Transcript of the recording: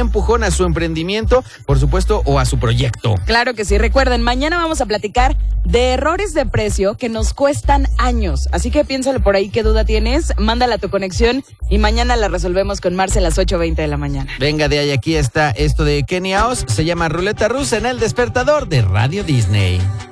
empujón a su emprendimiento, por supuesto, o a su proyecto. Claro que sí. Recuerden, mañana vamos a platicar de errores de precio que nos cuestan años. Así que piénsale por ahí qué duda tienes, mándala a tu conexión y mañana la resolvemos con Marce a las 8:20 de la mañana. Venga de ahí, aquí está esto de Kenny Aos, se llama Ruleta Rusa en El Despertador de Radio Disney.